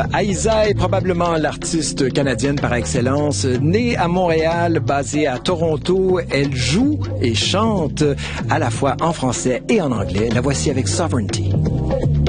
Aïssa est probablement l'artiste canadienne par excellence. Née à Montréal, basée à Toronto, elle joue et chante à la fois en français et en anglais. La voici avec Sovereignty.